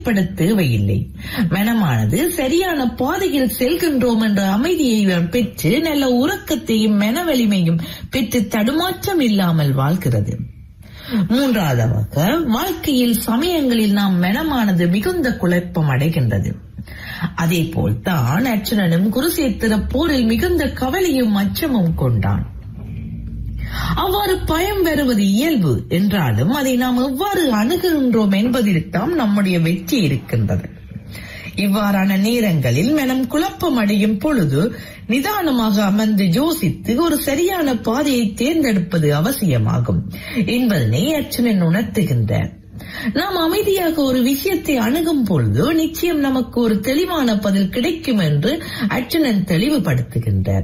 தேவையில்லை. மனமானது சரியான பாதையில் செல்கின்றோம் என்ற அமைதியை பெற்று நல்ல உறக்கத்தையும் மன வலிமையும் பெற்று தடுமாற்றம் இல்லாமல் வாழ்கிறது. மூன்றாவதாக, வாழ்க்கையில் சமயங்களில் நாம் மனமானது மிகுந்த குழப்பம் அடைகின்றது. அதே போல்தான் அர்ச்சுனனும் குருசேத்திர போரில் மிகுந்த கவலையும் அச்சமும் கொண்டான். அவ்வாறு பயம் வருவது இயல்பு என்றாலும் அதை நாம் எவ்வாறு அணுகுகின்றோம் என்பதில்தான் நம்முடைய வெற்றி இருக்கின்றது. இவ்வாறான நேரங்களில் மனம் குழப்பம் அடையும் பொழுது நிதானமாக அமர்ந்து யோசித்து ஒரு சரியான பாதையை தேர்ந்தெடுப்பது அவசியமாகும் என்பதனை அர்ச்சுனன் உணர்த்துகின்றார். நாம் அமைதியாக ஒரு விஷயத்தை அணுகும் பொழுது நிச்சயம் நமக்கு ஒரு தெளிவான பதில் கிடைக்கும் என்று அர்ச்சுனன் தெளிவுபடுத்துகின்றார்.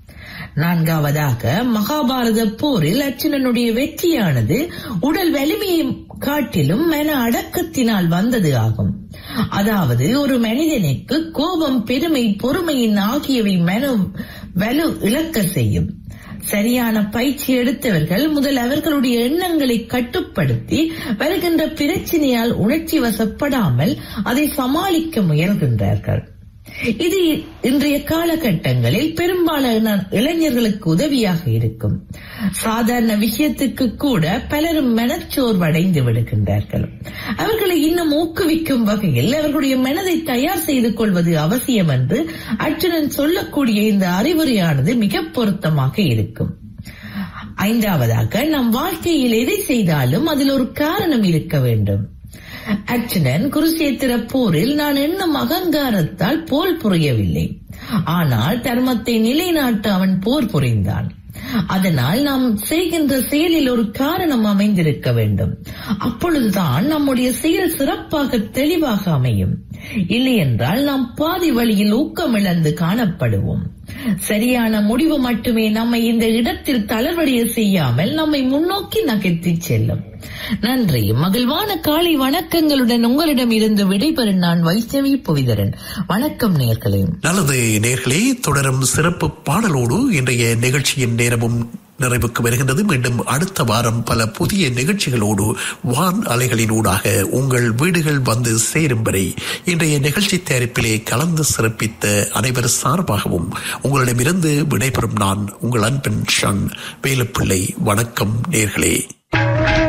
நான்காவதாக, மகாபாரத போரில் அர்ச்சுனனுடைய வெற்றியானது உடல் வலிமையை காட்டிலும் மன அடக்கத்தினால் வந்தது ஆகும். அதாவது ஒரு மனிதனுக்கு கோபம், பெருமை, பொறுமையின் ஆகியவை மன வலு இழக்க செய்யும். சரியான பயிற்சி எடுத்தவர்கள் முதல் அவர்களுடைய எண்ணங்களை கட்டுப்படுத்தி வருகின்ற பிரச்சனையால் உணர்ச்சி வசப்படாமல் அதை சமாளிக்க முயல்கின்றார்கள். இது இன்றைய காலகட்டங்களில் பெரும்பாலான இளைஞர்களுக்கு உதவியாக இருக்கும். சாதாரண விஷயத்துக்கு கூட பலரும் மனச்சோர்வடைந்து விடுகின்றார்கள். அவர்களை இன்னும் ஊக்குவிக்கும் வகையில் அவர்களுடைய மனதை தயார் செய்து கொள்வது அவசியம் என்று அர்ச்சுனன் சொல்லக்கூடிய இந்த அறிவுரையானது மிக பொருத்தமாக இருக்கும். ஐந்தாவதாக, நம் வாழ்க்கையில் எதை செய்தாலும் அதில் ஒரு காரணம் இருக்க வேண்டும். அர்ச்சுனன் குருசேத்திர போரில் நான் எண்ணும் அகங்காரத்தால் போர் புரியவில்லை, ஆனால் தர்மத்தை நிலைநாட்ட அவன் போர் புரிந்தான். அதனால் நாம் செய்கின்ற செயலில் ஒரு காரணம் அமைந்திருக்க வேண்டும். அப்பொழுதுதான் நம்முடைய செயல் சிறப்பாக தெளிவாக அமையும். இல்லை என்றால் நாம் பாதி வழியில் ஊக்கமிழந்து காணப்படுவோம். சரியான முடிவு மட்டுமே நம்மை இந்த இடத்தில் தளர்வடைய செய்யாமல் நம்மை முன்னோக்கி நகர்த்தி செல்லும். நன்றி. மகிழ்வான காலை வணக்கங்களுடன் உங்களிடம் இருந்து விடைபெறும் நான் வைஷ்ணவி புவிதரன். வணக்கம் நேயர்களே. நல்லது நேயர்களே, தொடரும் சிறப்பு பாடலோடு இன்றைய நிகழ்ச்சியின் நேரமும் நிறைவுக்கு வருகின்றது. மீண்டும் அடுத்த வாரம் பல புதிய நிகழ்ச்சிகளோடு வான் அலைகளினூடாக உங்கள் வீடுகள் வந்து சேரும் வரை இன்றைய நிகழ்ச்சி தயாரிப்பிலே கலந்து சிறப்பித்த அனைவர் சார்பாகவும் உங்களிடமிருந்து விடைபெறும் நான் உங்கள் அன்பின் ஷன் வேலுப்பிள்ளை. வணக்கம் நேயர்களே.